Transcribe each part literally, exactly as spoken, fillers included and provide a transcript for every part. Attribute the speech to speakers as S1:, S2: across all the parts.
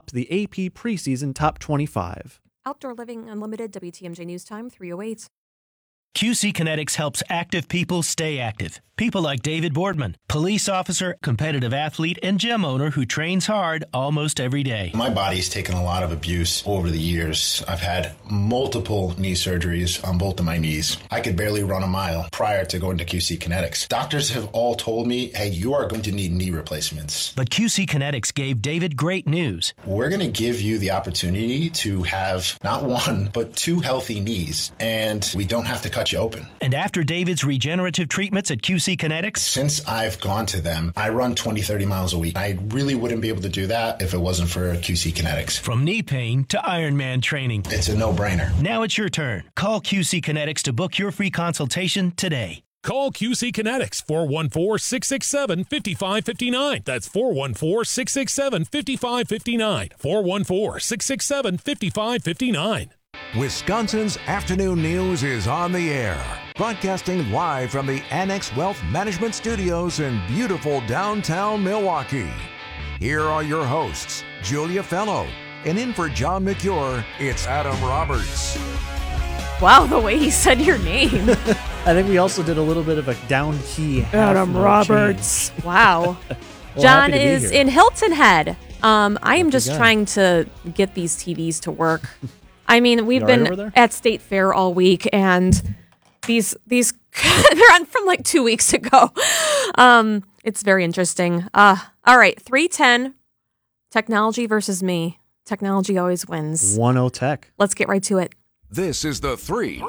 S1: topped the A P preseason top twenty-five.
S2: Outdoor Living Unlimited, W T M J News Time, three oh eight.
S3: Q C Kinetics helps active people stay active. People like David Boardman, police officer, competitive athlete, and gym owner who trains hard almost every day.
S4: My body's taken a lot of abuse over the years. I've had multiple knee surgeries on both of my knees. I could barely run a mile prior to going to Q C Kinetics. Doctors have all told me, hey, you are going to need knee replacements.
S3: But Q C Kinetics gave David great news.
S4: We're going to give you the opportunity to have not one, but two healthy knees, and we don't have to cut you open.
S3: And after David's regenerative treatments at Q C Kinetics,
S4: since I've gone to them, I run twenty, thirty miles a week. I really wouldn't be able to do that if it wasn't for Q C Kinetics.
S3: From knee pain to Ironman training,
S4: it's a no-brainer.
S3: Now it's your turn. Call Q C Kinetics to book your free consultation today.
S5: Call Q C Kinetics, four one four, six six seven, five five five nine. That's four one four, six six seven, five five five nine. four one four, six six seven, five five five nine.
S6: Wisconsin's Afternoon News is on the air, broadcasting live from the Annex Wealth Management Studios in beautiful downtown Milwaukee. Here are your hosts, Julia Fellow, and in for John McCure, it's Adam Roberts.
S2: Wow, the way he said your name.
S1: I think we also did a little bit of a down key.
S2: Adam Roberts. Wow.
S1: Well,
S2: John
S1: happy to be
S2: is
S1: here.
S2: in Hilton Head. Um, I am
S1: Lucky
S2: just
S1: guy.
S2: trying to get these T Vs to work. I mean, we've
S1: You all right
S2: been
S1: over there?
S2: at State Fair all week, and these these they're on from like two weeks ago. Um, it's very interesting. Uh, all right, three ten, technology versus me. Technology always wins.
S1: one oh Tech.
S2: Let's get right to it.
S6: This is the three.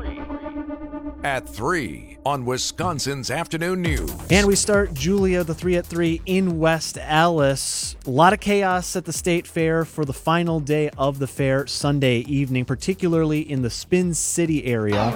S6: At three on Wisconsin's Afternoon News.
S1: And we start, Julia, the three at three in West Allis. A lot of chaos at the State Fair for the final day of the fair Sunday evening, particularly in the Spin City area.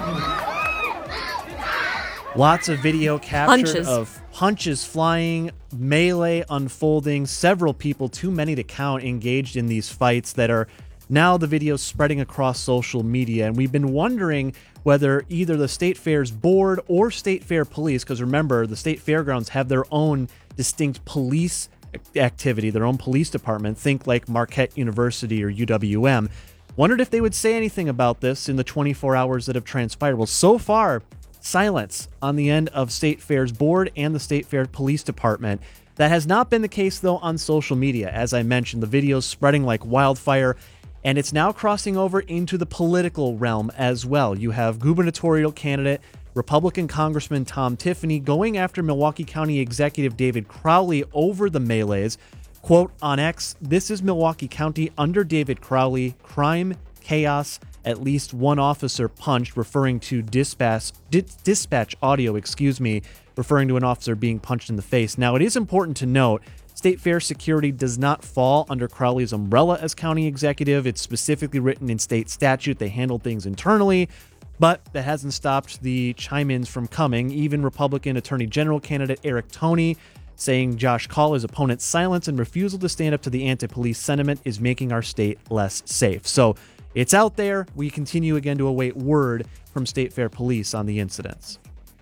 S1: Lots of video captured
S2: Punches.
S1: of punches flying, melee unfolding, several people, too many to count, engaged in these fights that are now the videos spreading across social media. And we've been wondering whether either the State Fair's board or State Fair police, because remember, the State Fairgrounds have their own distinct police activity, their own police department, think like Marquette University or U W M, wondered if they would say anything about this in the twenty-four hours that have transpired. Well, so far, silence on the end of State Fair's board and the State Fair Police Department. That has not been the case, though, on social media. As I mentioned, the videos spreading like wildfire, and it's now crossing over into the political realm as well. You have gubernatorial candidate, Republican Congressman Tom Tiffany going after Milwaukee County Executive David Crowley over the melees. Quote on X, "This is Milwaukee County under David Crowley. Crime, chaos, at least one officer punched," referring to dispatch, di- dispatch audio, excuse me, referring to an officer being punched in the face. Now, it is important to note, State Fair security does not fall under Crowley's umbrella as county executive. It's specifically written in state statute. They handle things internally, but that hasn't stopped the chime-ins from coming. Even Republican Attorney General candidate Eric Toney saying Josh Kaul's opponent's silence and refusal to stand up to the anti-police sentiment is making our state less safe. So it's out there. We continue again to await word from State Fair Police on the incidents.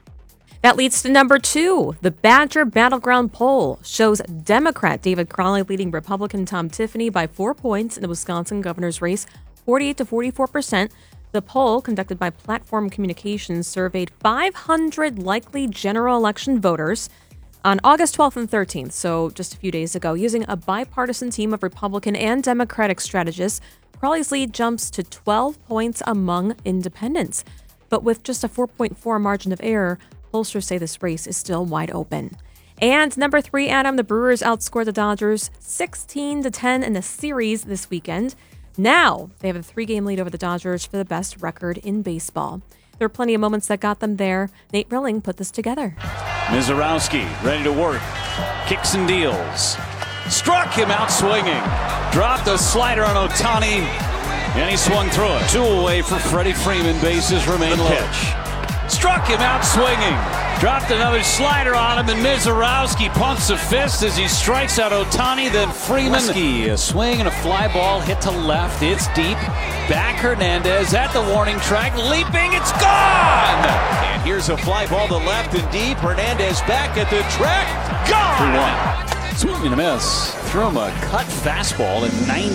S2: That leads to number two. The Badger Battleground poll shows Democrat David Crowley leading Republican Tom Tiffany by four points in the Wisconsin governor's race, forty-eight to forty-four percent. The poll, conducted by Platform Communications, surveyed five hundred likely general election voters on August twelfth and thirteenth, so just a few days ago. Using a bipartisan team of Republican and Democratic strategists, Crowley's lead jumps to twelve points among independents. But with just a four point four margin of error, pollsters say this race is still wide open. And number three, Adam, the Brewers outscored the Dodgers sixteen to ten in a series this weekend. Now they have a three-game lead over the Dodgers for the best record in baseball. There are plenty of moments that got them there. Nate Rilling put this together.
S7: Mizorowski ready to work. Kicks and deals. Struck him out swinging. Dropped a slider on Ohtani, and he swung through it. Two away for Freddie Freeman. Bases remain low. Pitch. Struck him out swinging. Dropped another slider on him, and Mizorowski pumps a fist as he strikes out Ohtani. Then Freeman. A swing and a fly ball hit to left. It's deep. Back Hernandez at the warning track. Leaping. It's gone. And here's a fly ball to left and deep. Hernandez back at the track. Gone. three one. Swing and a miss. Threw him a cut fastball at ninety.